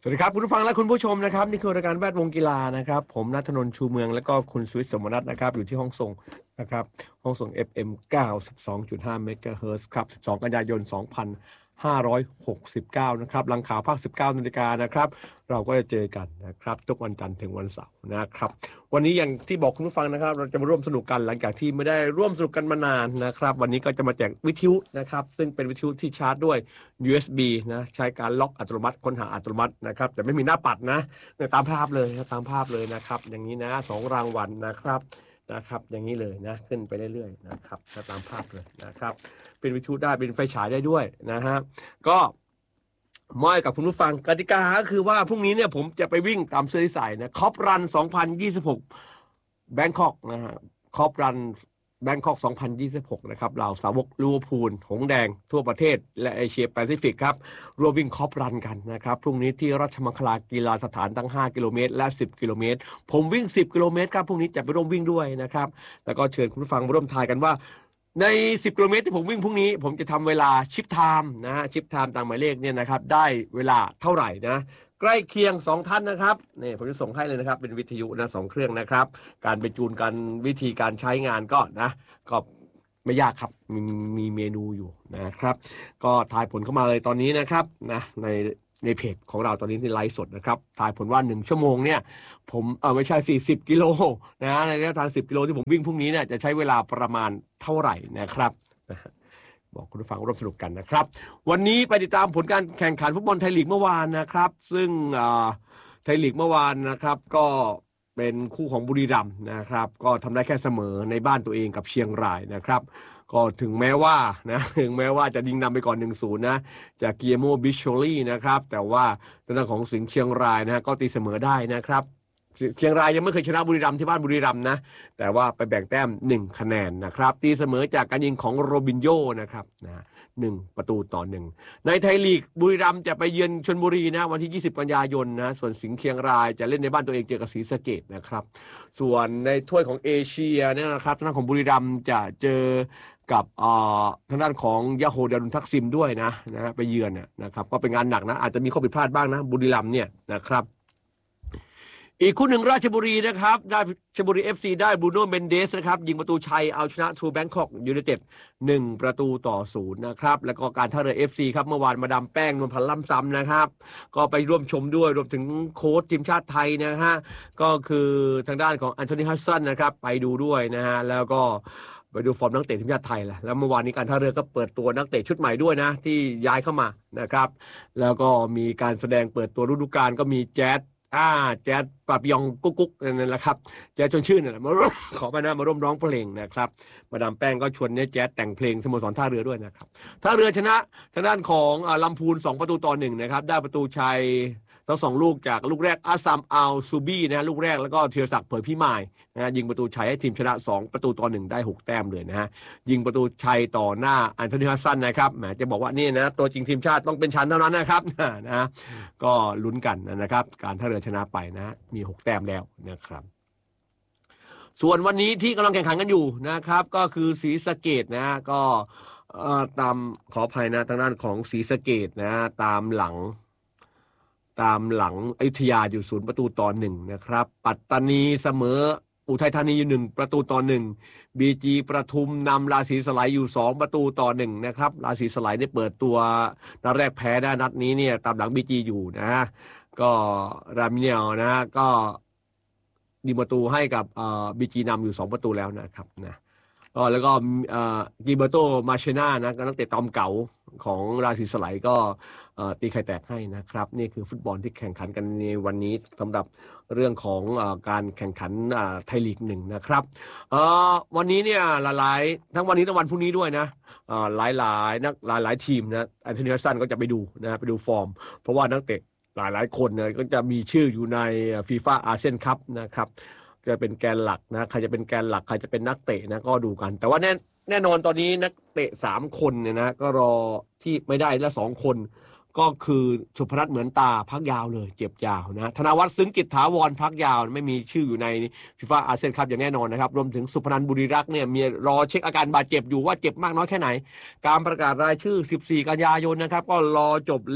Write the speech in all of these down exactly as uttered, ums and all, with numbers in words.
สวัสดีครับคุณผู้ฟังและคุณผู้ชมนะครับนี่คือรายการแวดวงกีฬานะครับผมณัฐนนท์ชูเมืองและก็คุณสุวิทย์สมนัสนะครับอยู่ที่ห้องส่งนะครับห้องส่ง เอฟ เอ็ม เก้าสิบสองจุดห้า เมกะเฮิรตซ์ครับสิบสองกันยายนสองพันห้าร้อยหกสิบเก้านะครับหลังข่าวภาคสิบเก้านาฬิกานะครับเราก็จะเจอกันนะครับทุกวันจันทร์ถึงวันเสาร์นะครับวันนี้อย่างที่บอกคุณผู้ฟังนะครับเราจะมาร่วมสนุกกันหลังจากที่ไม่ได้ร่วมสนุกกันมานานนะครับวันนี้ก็จะมาแจกวิทยุนะครับซึ่งเป็นวิทยุที่ชาร์จด้วย ยู เอส บี นะใช้การล็อกอัตโนมัติค้นหาอัตโนมัตินะครับแต่ไม่มีหน้าปัดนะตามภาพเลยตามภาพเลยนะครับอย่างนี้นะสองรางวัลนะครับนะครับอย่างนี้เลยนะขึ้นไปเรื่อยๆนะครับตามภาพเลยนะครับเป็นวิทยุได้เป็นไฟฉายได้ด้วยนะฮะก็มอบกับคุณผู้ฟังกติกาก็คือว่าพรุ่งนี้เนี่ยผมจะไปวิ่งตามเสื้อที่ใส่นะคอปรันสองพันยี่สิบหกแบงคอกนะฮะคอปรันแบงคอกสองพันยี่สิบหกนะครับเหล่าสาวกลิเวอร์พูลหงแดงทั่วประเทศและเอเชียแปซิฟิกครับร่วมวิ่งคอปรันกันนะครับพรุ่งนี้ที่ราชมังคลากีฬาสถานทั้งห้ากิโลเมตรและสิบกิโลเมตรผมวิ่งสิบกิโลเมตรครับพรุ่งนี้จะไปร่วมวิ่งด้วยนะครับแล้วก็เชิญคุณผู้ฟังมาร่วมทายกันว่าในสิบกิโลเมตรที่ผมวิ่งพรุ่งนี้ผมจะทำเวลาชิปไทม์นะฮะชิปไทม์ตามหมายเลขเนี่ยนะครับได้เวลาเท่าไหร่นะใกล้เคียงสองท่านนะครับนี่ผมจะส่งให้เลยนะครับเป็นวิทยุนะสองเครื่องนะครับการไปจูนกันวิธีการใช้งานก็นะก็ไม่ยากครับมีมีเมนูอยู่นะครับก็ทายผลเข้ามาเลยตอนนี้นะครับนะในในเพจของเราตอนนี้ที่ไลฟ์สดนะครับทายผลว่าหนึ่งชั่วโมงเนี่ยผมเออไม่ใช่สี่สิบกิโลนะในระยะทางสิบกิโลที่ผมวิ่งพรุ่งนี้เนี่ยจะใช้เวลาประมาณเท่าไหร่นะครับบอกคุณผู้ฟังร่วมสนุกกันนะครับวันนี้ไปติดตามผลการแข่งขันฟุตบอลไทยลีกเมื่อวานนะครับซึ่งไทยลีกเมื่อวานนะครับก็เป็นคู่ของบุรีรัมย์นะครับก็ทำได้แค่เสมอในบ้านตัวเองกับเชียงรายนะครับก็ถึงแม้ว่านะถึงแม้ว่าจะยิงนำไปก่อน หนึ่งศูนย์ นะจากเกียโมบิชโชลี่นะครับแต่ว่าทางด้านของสิงห์เชียงรายนะก็ตีเสมอได้นะครับเชียงรายยังไม่เคยชนะบุรีรัมย์ที่บ้านบุรีรัมย์นะแต่ว่าไปแบ่งแต้มหนึ่งคะแนนนะครับตีเสมอจากการยิงของโรบินโญ่นะครับนะหนึ่งประตูต่อหนึ่งในไทยลีกบุรีรัมย์จะไปเยือนชลบุรีนะวันที่ยี่สิบกันยายนนะส่วนสิงห์เชียงรายจะเล่นในบ้านตัวเองเจอกับศรีสะเกษนะครับส่วนในถ้วยของเอเชียเนี่ยนะครับทางด้านของบุรีรัมย์จะเจอกับทางด้านของยาโฮดารุนทักซิมด้วยนะนะไปเยือนนะครับก็เป็นงานหนักนะอาจจะมีข้อผิดพลาดบ้างนะบุรีรัมย์เนี่ยนะครับอีกคู่หนึ่งราชบุรีนะครับได้ราชบุรี เอฟ ซี ได้บรูโน่เมนเดสนะครับยิงประตูชัยเอาชนะทูแบงคอกยูไนเต็ดหนึ่งประตูต่อศูนย์นะครับแล้วก็การท่าเรือ เอฟ ซี ครับเมื่อวานมาดามแป้งนวลพันธ์ล่ำซ้ำนะครับก็ไปร่วมชมด้วยรวมถึงโค้ชทีมชาติไทยนะฮะก็คือทางด้านของแอนโทนีฮัสซันนะครับไปดูด้วยนะฮะแล้วก็ไปดูฟอร์มนักเตะทีมชาติไทยแหละแล้วเมื่อวานนี้การท่าเรือก็เปิดตัวนักเตะชุดใหม่ด้วยนะที่ย้ายเข้ามานะครับแล้วก็มีการแสดงเปิดตัวฤดูกาลก็มีแจ๊ดอ่าแจ๊ดปาปิยองกุ๊กกุ๊กนั่นแหละครับแจ๊ดชวนชื่นนั่นแหละมาขอมานะมาร่วมร้องเพลงนะครับมาดามแป้งก็ชวนเนี่ยแจ๊ดแต่งเพลงสโมสรท่าเรือด้วยนะครับท่าเรือชนะทางด้านของลำพูนสองประตูต่อหนึ่งนะครับได้ประตูชัยทั้งสองลูกจากลูกแรกอาซัมอัลซูบี้นะลูกแรกแล้วก็ธีรศักดิ์เผยพิมายนะยิงประตูชัยให้ทีมชนะสองประตูต่อหนึ่งได้หกแต้มเลยนะฮะยิงประตูชัยต่อหน้าแอนโทนีฮัสซันนะครับแหมจะบอกว่านี่นะตัวจริงทีมชาติต้องเป็นชั้นเท่านั้นนะครับนะก็ลุ้นกันนะครับการท่าเรือชนะไปนะมีหกแต้มแล้วนะครับส่วนวันนี้ที่กำลังแข่งขันกันอยู่นะครับก็คือศรีสะเกษนะก็ตามขออภัยนะทางด้านของศรีสะเกษนะตามหลังตามหลังอยุธยาอยู่ศูนย์ประตูต่อหนึ่งนะครับปัตตานีเสมออุทัยธานีอยู่หนึ่งประตูต่อหนึ่งบีจีประทุมนำราศีสไลอยู่สองประตูต่อหนึ่งนะครับราศีสไลได้เปิดตัวนัดแรกแพ้ได้นัดนี้เนี่ยตามหลังบีจีอยู่นะฮะก็รามิเนลนะฮะก็ยิงประตูให้กับบีจีนำอยู่สองประตูแล้วนะครับนะก็แล้วก็กิเบโตมาเชน่านะนักเตะตอมเก่าของราศีสไลก็ตีไข่แตกให้นะครับนี่คือฟุตบอลที่แข่งขันกันในวันนี้สำหรับเรื่องของการแข่งขันไทยลีกหนึ่งนะครับวันนี้เนี่ยหลายๆทั้งวันนี้ทั้งวันพรุ่งนี้ด้วยนะหลายๆนักหลายๆทีมนะแอนโทนี ฮัสซันก็จะไปดูนะไปดูฟอร์มเพราะว่านักเตะหลายๆคนเนี่ยก็จะมีชื่ออยู่ในฟีฟ่าอาเซียนคัพนะครับจะเป็นแกนหลักนะใครจะเป็นแกนหลักใครจะเป็นนักเตะนะก็ดูกันแต่ว่าแน่แน่นอนตอนนี้นักเตะสามคนเนี่ยนะก็รอที่ไม่ได้และสองคนก็คือสุพนัทเหมือนตาพักยาวเลยเจ็บยาวนะธนวัฒน์ซึ้งกิจถาวรพักยาวไม่มีชื่ออยู่ในฟีฟ่าอาเซียนคัพอย่างแน่นอนนะครับรวมถึงสุพนันท์บุรีรักษ์เนี่ยมีรอเช็คอาการบาดเจ็บอยู่ว่าเจ็บมากน้อยแค่ไหนการประกาศรายชื่อสิบสี่กันยายนนะครับก็รอจบเล็ก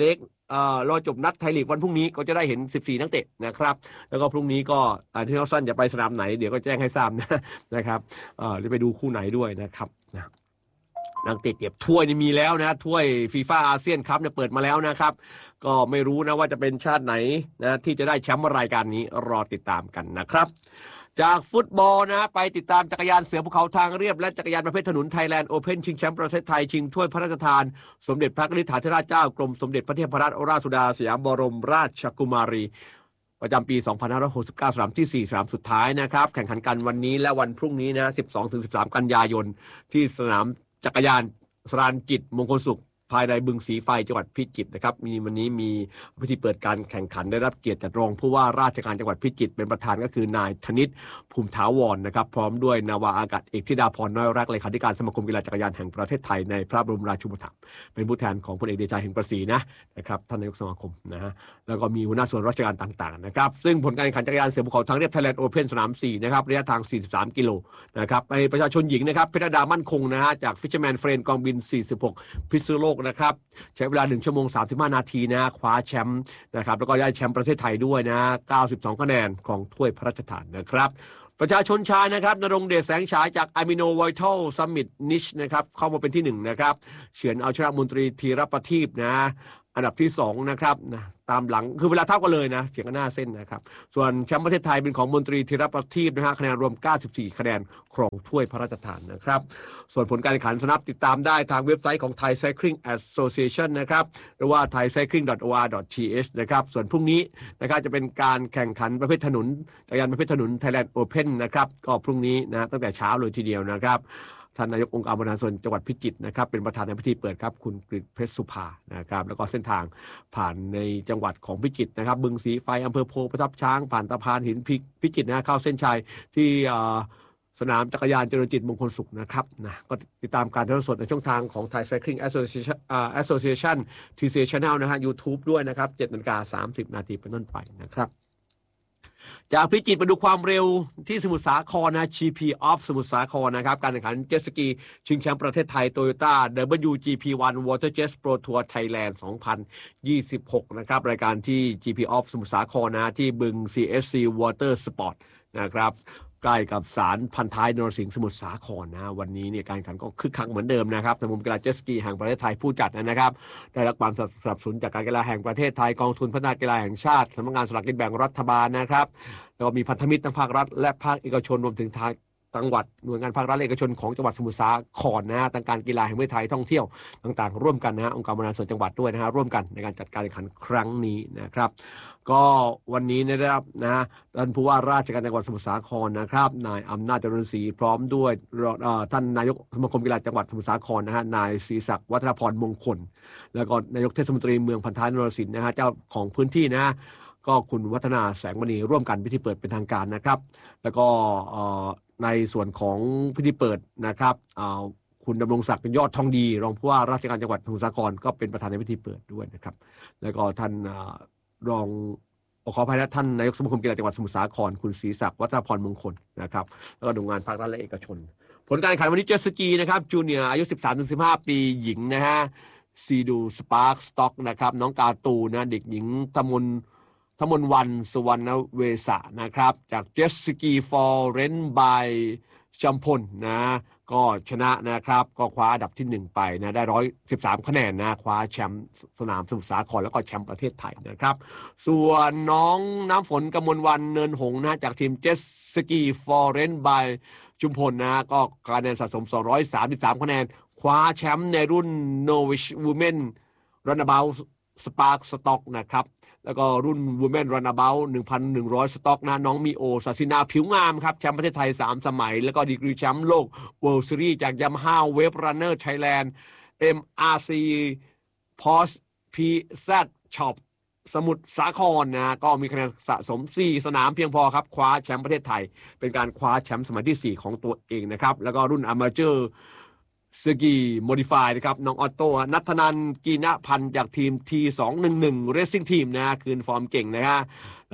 เอ่อรอจบนัดไทยลีกวันพรุ่งนี้ก็จะได้เห็นสิบสี่นักเตะนะครับแล้วก็พรุ่งนี้ก็อาร์เซนอลจะไปสนามไหนเดี๋ยวก็แจ้งให้ทราบนะนะครับเอ่อจะไปดูคู่ไหนด้วยนะครับนะนักเตะเก็บถ้วยนี่มีแล้วนะถ้วยฟีฟ่าอาเซียนคัพเนี่ยเปิดมาแล้วนะครับก็ไม่รู้นะว่าจะเป็นชาติไหนนะที่จะได้แชมป์รายการนี้รอติดตามกันนะครับจากฟุตบอลนะไปติดตามจักรยานเสือภูเขาทางเรียบและจักรยานประเภทถนนไทยแลนด์โอเพ่นชิงแชมป์ประเทศไทยชิงถ้วยพระราชทานสมเด็จพระนิธิถาธิราชเจ้ากรมสมเด็จพระเทพรัตนราชสุดาสยามบรมราชกุมารีประจำปี สองพันห้าร้อยหกสิบเก้า สนามที่สี่สนามสุดท้ายนะครับแข่งขันกันวันนี้และวันพรุ่งนี้นะ สิบสองถึงสิบสาม กันยายนที่สนามจักรยานสรานจิตมงคลสุขภายในบึงสีไฟจังหวัดพิจิตรนะครับมีวันนี้มีพิธีเปิดการแข่งขันได้รับเกียรติจากรองผู้ว่าราชการจังหวัดพิจิตรเป็นประธานก็คือนายธนิตภูมิถาวรนะครับพร้อมด้วยนาวาอากาศเอกธิดาพรน้อยรักเลขาธิการสมาคมกีฬาจักรยานแห่งประเทศไทยในพระบรมราชูปถัมภ์เป็นผู้แทนของพลเอกเดชาเห็นประสีนะนะครับท่านนายกสมาคมนะฮะแล้วก็มีหัวหน้าส่วนราชการต่างๆนะครับซึ่งผลการแข่งขันจักรยานเสือภูเขาทางเรียบไทยแลนด์โอเพ่นสนามสี่นะครับระยะทางสี่สิบสามกิโลนะครับในประชาชนหญิงนะครับเพชรดามั่นคงนะฮะจากฟิชเชอร์แมนเฟรนกองบินสี่สิบหกพิษณุโลกนะครับใช้เวลาหนึ่งชั่วโมงสามสิบห้านาทีนะคว้าแชมป์นะครับแล้วก็ได้แชมป์ประเทศไทยด้วยนะเก้าสิบสองคะแนนของถ้วยพระราชทานนะครับประชาชนชายนะครับณรงค์เดชแสงฉายจากอะมิโนไวทัลซัมมิตนิชนะครับเข้ามาเป็นที่หนึ่งนะครับเฉือนเอาชนะมนตรีธีรประทีปนะอันดับที่สองนะครับนะตามหลังคือเวลาเท่ากันเลยนะเสียงกันหน้าเส้นนะครับส่วนแชมป์ประเทศไทยเป็นของมนตรีธีรประทีปนะฮะคะแนนรวมเก้าสิบสี่คะแนนครองถ้วยพระราชทานนะครับส่วนผลการแข่งขันสนับติดตามได้ทางเว็บไซต์ของ Thai Cycling Association นะครับหรือว่า ไทยไซคลิง ดอท โอ อาร์ ดอท ที เอช นะครับส่วนพรุ่งนี้นะครับจะเป็นการแข่งขันประเภทถนนจักรยานประเภทถนน Thailand Open นะครับก็พรุ่งนี้นะตั้งแต่เช้าเลยทีเดียวนะครับท่านนายกองค์การบริหารส่วนจังหวัดพิจิตรนะครับเป็นประธานในพิธีเปิดครับคุณกฤษเพชรสุภานะครับแล้วก็เส้นทางผ่านในจังหวัดของพิจิตรนะครับบึงสีไฟอำเภอโพประทับช้างผ่านตะพานหินพิจิตรนะเข้าเส้นชัยที่สนามจักรยานเจริญจิตมงคลสุขนะครับนะก็ติดตามการถ่ายทอดสดในช่องทางของ Thai Cycling Association Association ที ซี Channel นะฮะ YouTube ด้วยนะครับ เจ็ดนาฬิกาสามสิบนาทีเป็นต้นไปนะครับจากพิจิตรไปดูความเร็วที่สมุทรสาครนะ จี พี Off สมุทรสาครนะครับการแข่งขันเจ็ตสกีชิงแชมป์ประเทศไทย Toyota ดับเบิลยู จี พี วัน Water Jet Pro Tour Thailand สองพันยี่สิบหกนะครับรายการที่ จี พี Off สมุทรสาครนะที่บึง ซี เอส ซี Water Sport นะครับใกล้กับศาลพันท้ายนรสิงห์สมุทรสาครนะวันนี้เนี่ยการแข่งขันก็คึกคักเหมือนเดิมนะครับสมาคมกีฬาเจ็ตสกีแห่งประเทศไทยผู้จัดนะครับได้รับความสนับสนุนจากการกีฬาแห่งประเทศไทยกองทุนพัฒนากีฬาแห่งชาติสำนักงานสลากกินแบ่งรัฐบาลนะครับแล้วก็มีพันธมิตรทั้งภาครัฐและภาคเอกชนรวมถึงทางจังหวัดหน่วยงานภาครัฐเอกชนของจังหวัดสมุทรสาครนะฮะทางการกีฬาแห่งประเทศไทยท่องเที่ยวต่างๆร่วมกันนะฮะองค์การบริหารส่วนจังหวัดด้วยนะฮะร่วมกันในการจัดการแข่งขันครั้งนี้นะครับก็วันนี้นะครับนะฮะท่านผู้ว่าราชการจังหวัดสมุทรสาครนะครับนายอำนาจเจริญศรีพร้อมด้วยท่านนายกสมาคมกีฬาจังหวัดสมุทรสาครนะฮะนายศรีศักดิ์วัฒนพรมงคลแล้วก็นายกเทศมนตรีเมืองพันท้ายนรสิงห์นะฮะเจ้าของพื้นที่นะก็คุณวัฒนาแสงมณีร่วมกันพิธีเปิดเป็นทางการนะครับแล้วก็ในส่วนของพิธีเปิดนะครับคุณดำรงศักดิ์ยอดทองดีรองผู้ว่าราชการจังหวัดสมุทรสาครก็เป็นประธานในพิธีเปิดด้วยนะครับแล้วก็ท่านรองขออภัยนะท่านนายกสมาคมกีฬาจังหวัดสมุทรสาครคุณศรีศักดิ์วัฒนพรมงคลนะครับแล้วก็หน่วยงานภาครัฐและเอกชนผลการแข่งขันวันนี้เจ็ตสกีนะครับจูเนียร์อายุ สิบสามถึงสิบห้า ปีหญิงนะฮะซีดูสปาร์คสต็อกนะครับน้องกาตูนะเด็กหญิงตมนธมนวรรณสุวรรณเวสะนะครับจากเจ็ตสกีฟอร์เรนบายชัมพลนะก็ชนะนะครับก็คว้าอันดับที่หนึ่งไปนะได้หนึ่งร้อยสิบสามคะแนนนะคว้าแชมป์สนามสมุทรสาครแล้วก็แชมป์ประเทศไทยนะครับส่วนน้องน้ำฝนกมลวรรณเนินหงนะจากทีมเจ็ตสกีฟอร์เรนบายชุมพลนะก็คะแนนสะสมสองร้อยสามสิบสามคะแนนคว้าแชมป์ในรุ่น Novice Women Runabout Spark Stock นะครับแล้วก็รุ่น Women Runabout หนึ่งพันหนึ่งร้อย สต็อกนะน้องมีโอศาสินาผิวงามครับแชมป์ประเทศไทยสามสมัยแล้วก็ดีกรีแชมป์โลก World Series จาก Yamaha Wave Runner Thailand เอ็ม อาร์ ซี พี โอ เอส พี แซด Shop สมุทรสาครนะก็มีคะแนนสะสมสี่สนามเพียงพอครับคว้าแชมป์ประเทศไทยเป็นการคว้าแชมป์สมัยที่สี่ของตัวเองนะครับแล้วก็รุ่น Amateurสกีโมดิฟายนะครับน้องออโต้นัทนันท์กีณพันธ์จากทีม ที สองหนึ่งหนึ่ง Racing Team นะคืนฟอร์มเก่งนะฮะ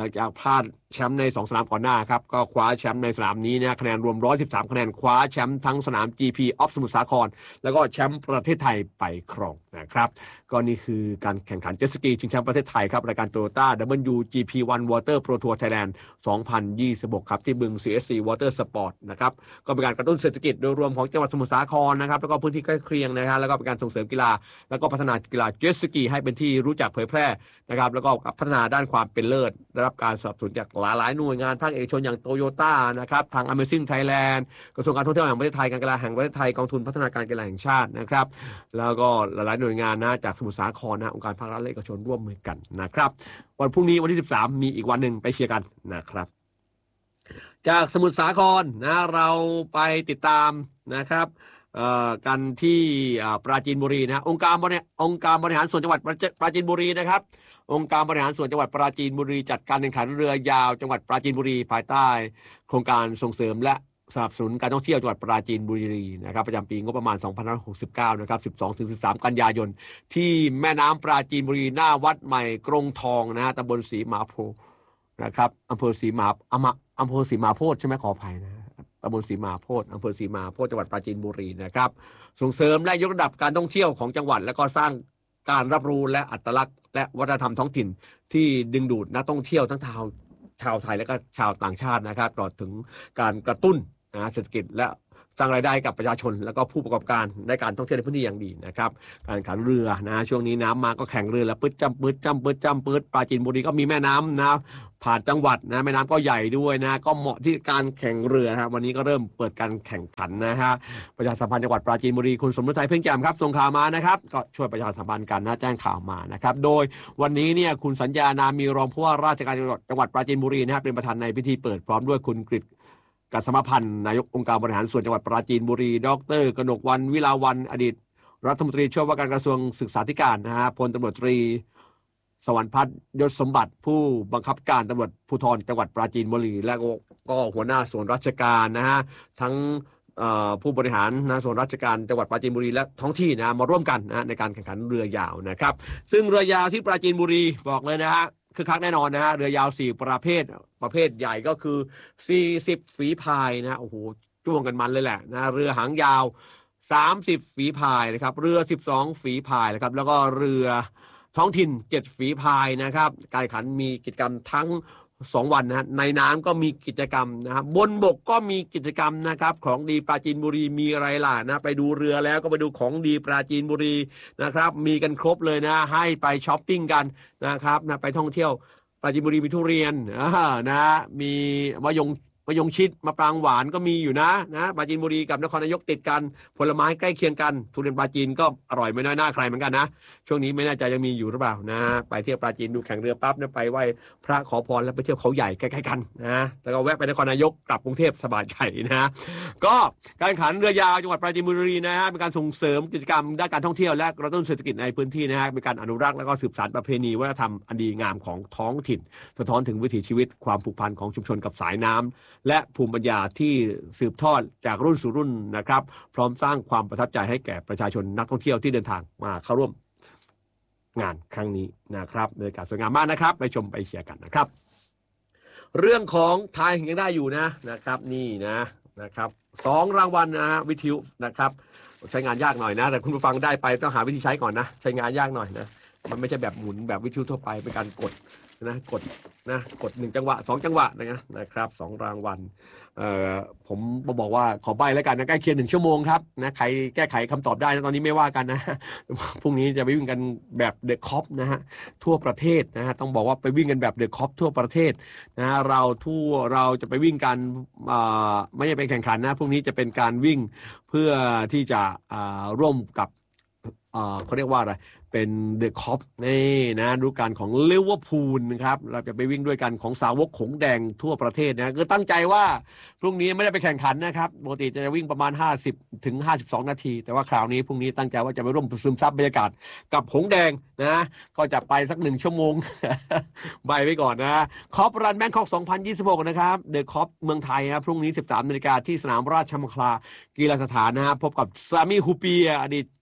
ลังจากพลาดแชมป์ในสองสนามก่อนหน้าครับก็คว้าแชมป์ในสนามนี้นะคะแนนรวมหนึ่งร้อยสิบสามคะแนนคว้าแชมป์ทั้งสนาม จี พี of สมุทรสาครแล้วก็แชมป์ประเทศไทยไปครองนะครับก็นี่คือการแข่งขันเจ็ตสกีชิงแชมป์ประเทศไทยครับรายการ Toyota ดับเบิลยู จี พี วัน Water Pro Tour Thailand สองพันยี่สิบหกครับที่บึง ซี เอส ซี Water Sport นะครับก็เป็นการกระตุ้นเศรษฐกิจโดยรวมของจังหวัดสมุทรสาครนะครับแล้วก็พื้นที่ใกล้เคียงนะครับแล้วก็เป็นการส่งเสริมกีฬาแล้วก็พัฒนากีฬาเจ็ตสกีให้เป็นที่รู้จักเผยแพร่นะครับแล้วก็พัฒนาด้านความเป็นเลิศได้รับการสนับสนุนจากหลายๆหน่วยงานภาคเอกชนอย่าง Toyota นะครับทาง Amazing Thailand กระทรวงการท่องเที่ยวแห่งประเทศไทยการกีฬาแห่งประเทศไทยกองทุนพัฒนาการกีฬาแห่งชาตินะครับแล้วก็หลายๆหน่วยงานนะจากสมุทรสาครนะองค์การภาครัฐและเอกชนร่วมมือกันนะครับวันพรุ่งนี้วันที่สิบสามมีอีกวันหนึ่งไปเชียร์กันนะครับจากสมุทรสาครนะเราไปติดตามนะครับกันที่ปราจีนบุรีนะองค์การบริองค์การบริหารส่วนจังหวัดปราจีนบุรีนะครับองค์การบริหารส่วนจังหวัดปราจีนบุรีจัดการแข่งขันเรือยาวจังหวัดปราจีนบุรีภายใต้โครงการส่งเสริมและสนับสนุนการท่องเที่ยวจังหวัดปราจีนบุรีนะครับประจำปีงบประมาณสองพันห้าร้อยหกสิบเก้านะครับ สิบสองถึงสิบสาม กันยายนที่แม่น้ำปราจีนบุรีหน้าวัดใหม่กรงทองนะตำบลศรีมหาโพธิ์นะครับอำเภอศรีมหาอำอำเภอศรีมหาโพธิ์ใช่ไหมขออภัยนะตำบลศรีมหาโพธิ์อำเภอศรีมหาโพธิ์จังหวัดปราจีนบุรีนะครับส่งเสริมและยกระดับการท่องเที่ยวของจังหวัดและก็สร้างการรับรู้และอัตลักษณ์และวัฒนธรรมท้องถิ่นที่ดึงดูดนักท่องเที่ยวทั้งชาวชาวไทยและก็ชาวต่างชาตินะครับตลอดถึงการกระตุ้นนะเศรษฐกิจและสร้างรายได้กับประชาชนและก็ผู้ประกอบการในการท่องเที่ยวในพื้นที่อย่างดีนะครับการแข่งขันเรือนะช่วงนี้น้ำมาก็แข่งเรือแล้วปื๊ดจำปื๊ดจำปื๊ดจำปื๊ดปราจีนบุรีก็มีแม่น้ำนะผ่านจังหวัดนะแม่น้ำก็ใหญ่ด้วยนะก็เหมาะที่การแข่งเรือนะครับวันนี้ก็เริ่มเปิดการแข่งขันนะฮะประชาสัมพันธ์จังหวัดปราจีนบุรีคุณสมฤทัยเพ่งแจ่มครับส่งข่าวมานะครับก็ช่วยประชาสัมพันธ์กันนะแจ้งข่าวมานะครับโดยวันนี้เนี่ยคุณสัญญานามีรองผู้ว่าราชการจังหวัดปราจีนบุรีนะครับเป็นประธานในพิธีเปิดพร้อมด้วยคุณกฤษกัสมพันธ์นายกองค์การบริหารส่วนจังหวัดปราจีนบุรีดร.กนกวรรณวิลาวัลย์อดีตรัฐมนตรีช่วยว่าการกระทรวงศึกษาธิการนะฮะพลตำรวจตรีสวรรค์พัฒน์ยศสมบัติผู้บังคับการตำรวจภูธรจังหวัดปราจีนบุรีและก็หัวหน้าส่วนราชการนะฮะทั้งผู้บริหารนะส่วนราชการจังหวัดปราจีนบุรีและท้องที่นะมาร่วมกันนะในการแข่งขันเรือยาวนะครับซึ่งเรือยาวที่ปราจีนบุรีบอกเลยนะฮะคือคักแน่นอนนะฮะเรือยาวสี่ประเภทประเภทใหญ่ก็คือสี่สิบฝีพายนะโอ้โหจ้วงกันมันเลยแหละนะเรือหางยาวสามสิบฝีพายนะครับเรือสิบสองฝีพายนะครับแล้วก็เรือท้องถิ่นเจ็ดฝีพายนะครับการแข่งขันมีกิจกรรมทั้งสองวันนะในน้ำก็มีกิจกรรมนะครับบนบกก็มีกิจกรรมนะครับของดีปราจีนบุรีมีอะไรล่ะนะไปดูเรือแล้วก็ไปดูของดีปราจีนบุรีนะครับมีกันครบเลยนะให้ไปช้อปปิ้งกันนะครับนะไปท่องเที่ยวปราจีนบุรีมีทุเรียนนะมีมะยงมะยงชิดมะปรางหวานก็มีอยู่นะนะปราจีนบุรีกับนครนายกติดกันผลไม้ใกล้เคียงกันทุเรียนปราจีนก็อร่อยไม่น้อยหน้าใครเหมือนกันนะช่วงนี้ไม่แน่ใจยังมีอยู่หรือเปล่านะไปเที่ยวปราจีนดูแข่งเรือปั๊บเนี่ยไปไหว้พระขอพรแล้วไปเที่ยวเขาใหญ่ใกล้ๆกันนะแล้วก็แวะไปนครนายกกลับกรุงเทพสบายใจนะก็การแข่งขันเรือยาวจังหวัดปราจีนบุรีนะฮะเป็นการส่งเสริมกิจกรรมด้านการท่องเที่ยวและกระตุ้นเศรษฐกิจในพื้นที่นะฮะเป็นการอนุรักษ์และก็สืบสานประเพณีวัฒนธรรมอันดีงามของท้องถิ่นสะท้อนถึงวิถีชีวิตความผูกพันของชุมชนกับสายน้ำและภูมิปัญญาที่สืบทอดจากรุ่นสู่รุ่นนะครับพร้อมสร้างความประทับใจให้แก่ประชาชนนักท่องเที่ยวที่เดินทางมาเข้าร่วมงานครั้งนี้นะครับบรรยากาศสวยงามมากนะครับไปชมไปเชียร์กันนะครับเรื่องของไทยยังได้อยู่นะนะครับนี่นะนะครับสองรางวัลนะวิทยุนะครับใช้งานยากหน่อยนะแต่คุณผู้ฟังได้ไปต้องหาวิธีใช้ก่อนนะใช้งานยากหน่อยนะมันไม่ใช่แบบหมุนแบบวิทยุทั่วไปเป็นการกดนะกดนะกดหนึ่งจังหวะสองจังหวะนะนะครับสองรางวัลเอ่อผมบอกว่าขอใบแล้วกันนะใกล้เคียงหนึ่งชั่วโมงครับนะใครแก้ไขคำตอบได้นะตอนนี้ไม่ว่ากันนะพรุ่งนี้จะไปวิ่งกันแบบเดอะคอปนะฮะทั่วประเทศนะฮะต้องบอกว่าไปวิ่งกันแบบเดอะคอปทั่วประเทศนะเราทั่วเราจะไปวิ่งกันอ่าไม่ใช่ไปแข่งขันนะพรุ่งนี้จะเป็นการวิ่งเพื่อที่จะอ่าร่วมกับอ่าเขาเรียกว่าอะไรเป็นเดอะคอปนี่นะฤดูกาลของลิเวอร์พูลนะครับเราจะไปวิ่งด้วยกันของสาวกหงแดงทั่วประเทศนะคือตั้งใจว่าพรุ่งนี้ไม่ได้ไปแข่งขันนะครับปกติจะวิ่งประมาณห้าสิบถึงห้าสิบสองนาทีแต่ว่าคราวนี้พรุ่งนี้ตั้งใจว่าจะไปร่วมซึมซับบรรยากาศกับหงแดงนะก็จะไปสักหนึ่งชั่วโมง ใบไว้ก่อนนะคอปรันแบงคอกสองพันยี่สิบหกนะครับเดอะคอปเมืองไทยครับพรุ่งนี้ สิบสามนาฬิกาที่สนามราชมังคลากีฬาสถานนะฮะพบกับซามิฮูเปียอดีต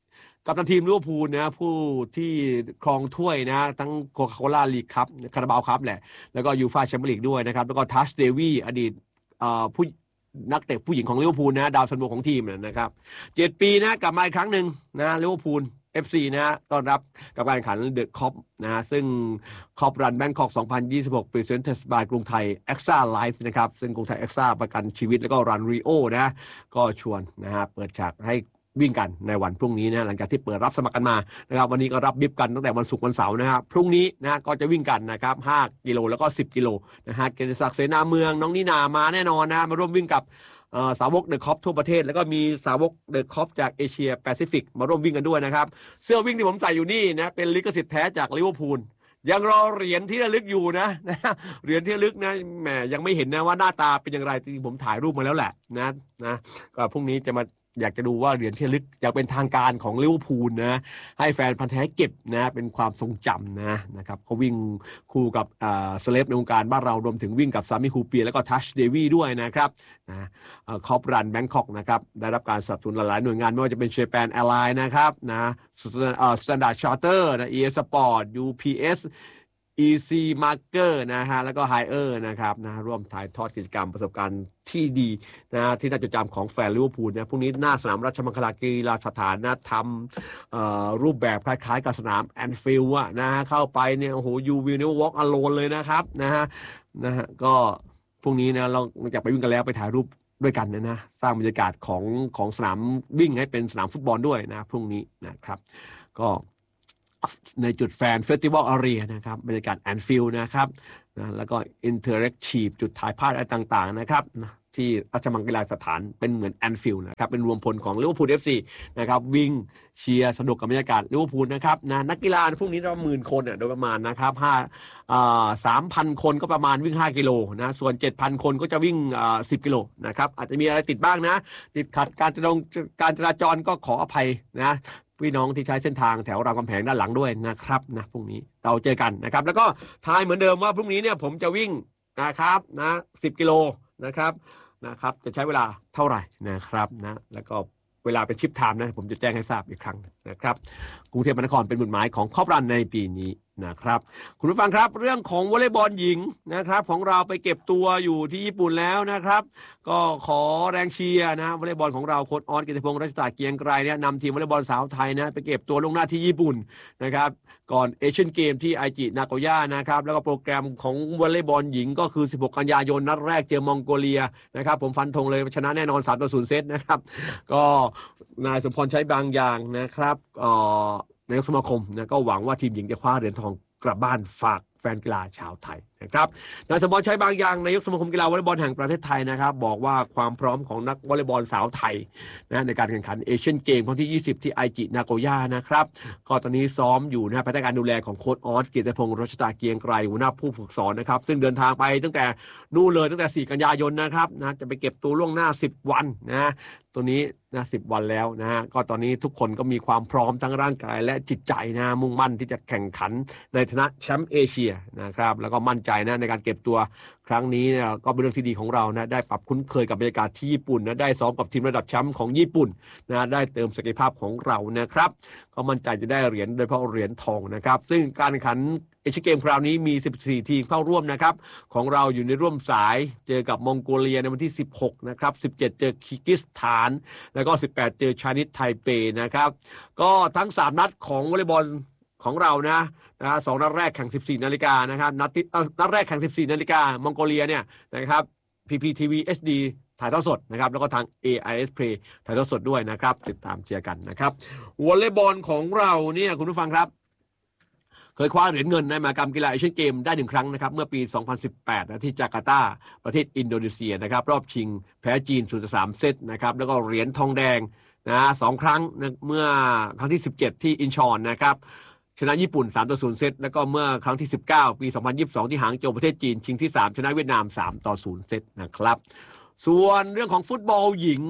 กัปตันทีมลิเวอร์พูลนะผู้ที่ครองถ้วยนะทั้งโคคาโคล่าลีกครับคาราบาวครับแหละแล้วก็ยูฟ่าแชมเปี้ยนลีกด้วยนะครับแล้วก็ทัชเดวี่อดีตผู้นักเตะผู้หญิงของลิเวอร์พูลนะดาวซันโวของทีมนะครับเจ็ดปีนะกลับมาอีกครั้งหนึ่งนะลิเวอร์พูล เอฟ ซี นะต้อนรับกับการแข่งขันเดอะคอปนะซึ่งคอปรันแบงคอกสองพันยี่สิบหก Presented by กรุงไทย เอ็กซ์ เอ Life นะครับซึ่งกรุงไทย เอ็กซ์ เอ ประกันชีวิตแล้วก็รันรีโอนะก็ชวนนะฮะเปิดฉากให้วิ่งกันในวันพรุ่งนี้นะหลังจากที่เปิดรับสมัครกันมานะครับวันนี้ก็รับบิบกันตั้งแต่วันศุกร์วันเสาร์นะครับพรุ่งนี้นะก็จะวิ่งกันนะครับห้ากิโลแล้วก็สิบกิโลนะฮะเกียรติศักดิ์เสนาเมืองน้องนินามาแน่นอนนะมาร่วมวิ่งกับสาวกเดอะคอปทั่วประเทศแล้วก็มีสาวกเดอะคอปจากเอเชียแปซิฟิกมาร่วมวิ่งกันด้วยนะครับเสื้อวิ่งที่ผมใส่อยู่นี่นะเป็นลิขสิทธิ์แท้จากลิเวอร์พูลยังรอเหรียญที่ระลึกอยู่นะนะเหรียญที่ระลึกนะแหมยังไม่เห็นนะว่าหน้าตาเป็นอย่างไรจริงๆผมถ่ายรูปมาแล้วแหละนะนะก็พรุ่งนี้จะมาอยากจะดูว่าเหรียญที่ระลึกอยากเป็นทางการของลิเวอร์พูลนะให้แฟนพันธุ์แท้เก็บนะเป็นความทรงจำนะนะครับเขาวิ่งคู่กับอ่าเซเลบในวงการบ้านเรารวมถึงวิ่งกับซามิฮูเปียแล้วก็ทัชเดวี่ด้วยนะครับนะคอปรันแบงคอกนะครับได้รับการสนับสนุนหลายๆหน่วยงานไม่ว่าจะเป็นเจแปนแอร์ไลน์นะครับนะเอ่อ Standard Charter นะ อี เอส Sport ยู พี เอสอี ซี Marker นะฮะแล้วก็ Haier นะครับนะร่วมถ่ายทอดกิจกรรมประสบการณ์ที่ดีนะที่น่าจดจำของแฟนลิเวอร์พูลนะพรุ่งนี้หน้าสนามราชมังคลากีฬาสถานนะทำรูปแบบคล้ายๆกับสนามแอนฟิลด์อะนะฮะเข้าไปเนี่ยโอ้โหยูวิลเนี่ยวอล์กอโลนเลยนะครับนะฮะนะฮะก็พรุ่งนี้นะเราอยากไปวิ่งกันแล้วไปถ่ายรูปด้วยกันนะนะสร้างบรรยากาศของของสนามวิ่งให้เป็นสนามฟุตบอลด้วยนะพรุ่งนี้นะครับก็ในจุดแฟนเฟสติวัลอารีนะครับบรรยากาศแอนฟิลด์นะครับนะแล้วก็อินเทอร์แอคทีฟจุดถ่ายภาพอะไรต่างๆนะครับนะที่ราชมังคลาสถานเป็นเหมือนแอนฟิลด์นะครับเป็นรวมพลของลิเวอร์พูล เอฟ ซี นะครับวิ่งเชียร์สนุกกับบรรยากาศลิเวอร์พูลนะครับนะนักกีฬาพวกนี้เราหมื่นคนอ่ะโดยประมาณนะครับห้าอ่าสามพันคนก็ประมาณวิ่งห้ากิโลนะส่วน เจ็ดพัน คนก็จะวิ่งอ่าสิบกิโลนะครับอาจจะมีอะไรติดบ้างนะติดขัดการจราจรการจราจรก็ขออภัยนะพี่น้องที่ใช้เส้นทางแถวรามคำแหงด้านหลังด้วยนะครับนะพรุ่งนี้เราเจอกันนะครับแล้วก็ทายเหมือนเดิมว่าพรุ่งนี้เนี่ยผมจะวิ่งนะครับนะสิบกิโลนะครับนะครับจะใช้เวลาเท่าไหร่นะครับนะแล้วก็เวลาเป็นชิปไทม์นะผมจะแจ้งให้ทราบอีกครั้งนะครับกรุงเทพมหานครเป็นบุญหมายของคอปรันในปีนี้นะครับคุณผู้ฟังครับเรื่องของวอลเลย์บอลหญิงนะครับของเราไปเก็บตัวอยู่ที่ญี่ปุ่นแล้วนะครับก็ขอแรงเชียร์นะวอลเลย์บอลของเราโค้ชออสกิติพงษ์รัชตาเกียงไกรเนี่ยนำทีมวอลเลย์บอลสาวไทยนะไปเก็บตัวลงหน้าที่ญี่ปุ่นนะครับก่อนเอเชียนเกมที่ไอจินาโกย่านะครับแล้วก็โปรแกรมของวอลเลย์บอลหญิงก็คือสิบหกกันยายนนัดแรกเจอมองโกเลียนะครับผมฟันธงเลยชนะแน่นอนสามต่อศูนย์เซตนะครับก็นายสมพรใช้บางอย่างนะครับเอ่อนายกสมาคมนะก็หวังว่าทีมหญิงจะคว้าเหรียญทองกลับบ้านฝากแฟนกีฬาชาวไทยนะครับนายสมพรใช้บางอย่างนายกสมาคมกีฬาวอลเลย์บอลแห่งประเทศไทยนะครับบอกว่าความพร้อมของนักวอลเลย์บอลสาวไทยนะในการแข่งขันเอเชียนเกมครั้งที่ยี่สิบที่ไอจินาโกย่านะครับก็ตอนนี้ซ้อมอยู่นะภายใต้การดูแลของโค้ชออสกิติพงษ์รัชตาเกียงไกรหัวหน้าผู้ฝึกสอนนะครับซึ่งเดินทางไปตั้งแต่นู่นเลยตั้งแต่สี่กันยายนนะครับนะจะไปเก็บตัวล่วงหน้าสิบวันนะตัวนี้นะสิบวันแล้วนะฮะก็ตอนนี้ทุกคนก็มีความพร้อมทั้งร่างกายและจิตใจนะมุ่งมั่นที่จะแข่งขันในฐานะแชมป์เอเชียนะครับแล้วก็มั่นใจนะในการเก็บตัวครั้งนี้เนี่ยก็เป็นเรื่องที่ดีของเรานะได้ปรับคุ้นเคยกับบรรยากาศที่ญี่ปุ่นนะได้ซ้อมกับทีมระดับแชมป์ของญี่ปุ่นนะได้เติมศักยภาพของเรานะครับก็มั่นใจจะได้เหรียญโดยเฉพาะเหรียญทองนะครับซึ่งการแข่งขันเอเชียนเกมคราวนี้มีสิบสี่ทีมเข้าร่วมนะครับของเราอยู่ในร่วมสายเจอกับมองโกเลียในวันที่สิบหกนะครับสิบเจ็ดเจอคีร์กิสถานแล้วก็สิบแปดเจอชานิดไทเปนะครับก็ทั้งสามนัดของวอลเลย์บอลของเรานะนะสองนัดแรกแข่งสิบสี่นาฬิกานะครับนัดที่นัดแรกแข่งสิบสี่นาฬิกามองโกเลียเนี่ยนะครับ พี พี ที วี เอช ดี ถ่ายทอดสดนะครับแล้วก็ทาง เอ ไอ เอส Play ถ่ายทอดสดด้วยนะครับติดตามเชียร์กันนะครับวอลเลย์บอลของเราเนี่ยคุณผู้ฟังครับเคยคว้าเหรียญเงินในมหกรรมกีฬาเอเชียนเกมได้หนึ่งครั้งนะครับเมื่อปีสองพันสิบแปดนะที่จาการ์ตาประเทศอินโดนีเซียนะครับรอบชิงแพ้จีน ศูนย์ต่อสาม เซตนะครับแล้วก็เหรียญทองแดงนะสองครั้งนะเมื่อครั้งที่สิบเจ็ดที่อินชอนนะครับชนะญี่ปุ่นสามต่อศูนย์เซตแล้วก็เมื่อครั้งที่สิบเก้าปีสองพันยี่สิบสองที่หางโจวประเทศจีนชิงที่สามชนะเวียดนามสามต่อศูนย์เซตนะครับส่วนเรื่องของฟุตบอลหญิง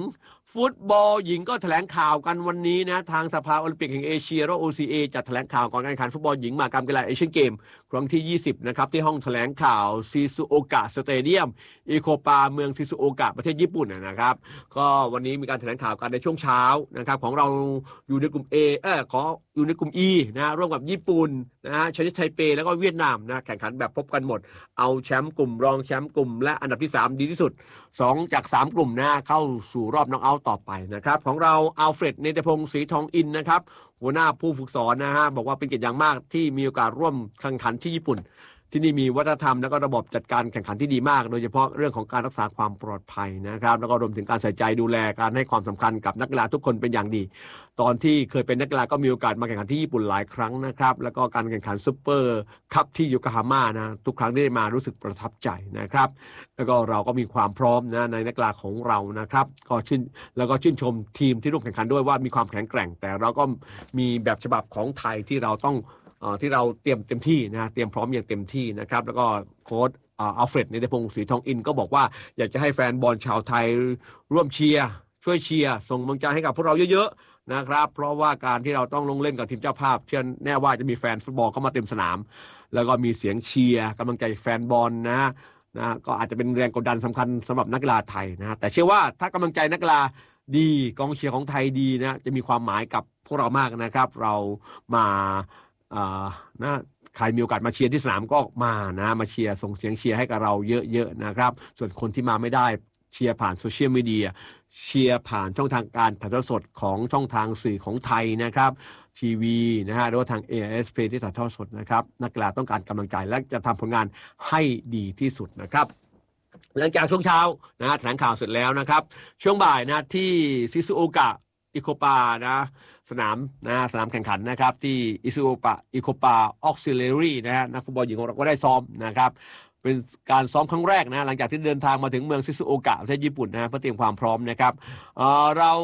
ฟุตบอลหญิงก็แถลงข่าวกันวันนี้นะทางสภาโอลิมปิกแห่งเอเชียหรือ โอ ซี เอ จัดแถลงข่าวก่อนการแข่งขันฟุตบอลหญิงมหกรรมกีฬาเอเชียนเกมครั้งที่ยี่สิบนะครับที่ห้องแถลงข่าวซิซุโอกะสเตเดียมอิโคปาเมืองซิซุโอกะประเทศญี่ปุ่นนะครับก็วันนี้มีการแถลงข่าวกันในช่วงเช้านะครับของเราอยู่ในกลุ่ม A เออขออยู่ในกลุ่ม E นะร่วมกับญี่ปุ่นนะฮะไชนีสไทเปแล้วก็เวียดนามนะแข่งขันแบบพบกันหมดเอาแชมป์กลุ่มรองแชมป์กลุ่มและอันดับที่สามดีที่สุดสองจากสามกลุ่มนะเข้าสู่รอบน็อกเอาท์ต่อไปนะครับของเราอัลเฟรดเนเธอร์พงศ์ศรีทองอินนะครับหัวหน้าผู้ฝึกสอนนะฮะบอกว่าเป็นเกียรติอย่างมากที่มีโอกาสร่วมแข่งขันที่ญี่ปุ่นที่นี่มีวัฒนธรรมและก็ระบบจัดการแข่งขันที่ดีมากโดยเฉพาะเรื่องของการรักษาความปลอดภัยนะครับแล้วก็รวมถึงการใส่ใจดูแลการให้ความสำคัญกับนักกีฬาทุกคนเป็นอย่างดีตอนที่เคยเป็นนักกีฬาก็มีโอกาสมาแข่งขันที่ญี่ปุ่นหลายครั้งนะครับแล้วก็การแข่งขันซุปเปอร์คัพที่โยโกฮาม่านะทุกครั้งที่ได้มารู้สึกประทับใจนะครับแล้วก็เราก็มีความพร้อมนะในนักกีฬาของเรานะครับก็ชื่นแล้วก็ชื่นชมทีมที่ร่วมแข่งขันด้วยว่ามีความแข็งแกร่งแต่เราก็มีแบบฉบับของไทยที่เราต้องที่เราเตรียมเต็มที่นะเตรียมพร้อมอย่างเต็มที่นะครับแล้วก็โค้ชอัลเฟรดเนเธอร์พงศ์ศรีทองอินก็บอกว่าอยากจะให้แฟนบอลชาวไทยร่วมเชียร์ช่วยเชียร์ส่งกำลังใจให้กับพวกเราเยอะๆนะครับเพราะว่าการที่เราต้องลงเล่นกับทีมเจ้าภาพเชื่อแน่ว่าจะมีแฟนฟุตบอลเข้ามาเต็มสนามแล้วก็มีเสียงเชียร์กำลังใจแฟนบอลนะนะก็อาจจะเป็นแรงกดดันสำคัญสำหรับนักกีฬาไทยนะแต่เชื่อว่าถ้ากำลังใจนักกีฬาดีกองเชียร์ของไทยดีนะจะมีความหมายกับพวกเรามากนะครับเรามาอ่านะใครมีโอกาสมาเชียร์ที่สนามก็มานะมาเชียร์ส่งเสียงเชียร์ให้กับเราเยอะๆนะครับส่วนคนที่มาไม่ได้เชียร์ผ่านโซเชียลมีเดียเชียร์ผ่านช่องทางการถ่ายทอดสดของช่องทางสื่อของไทยนะครับทีวีนะฮะหรือว่าทาง เอ เอส Play ที่ถ่ายทอดสดนะครับนักกีฬาต้องการกำลังใจและจะทำผลงานให้ดีที่สุดนะครับหลังจากช่วงเช้านะแถลงข่าวเสร็จแล้วนะครับช่วงบ่ายนะที่ซิซุโอกะอิโคปานะสนามนะสนามแข่งขันนะครับที่อิซุโอกะอิโคปาออกซิเลอรี่นะฮะนักฟุตบอลหญิงของเราก็ได้ซ้อมนะครับเป็นการซ้อมครั้งแรกนะหลังจากที่เดินทางมาถึงเมืองซิซุโอกะประเทศญี่ปุ่นนะเพื่อเตรียมความพร้อมนะครับเอ่อเรา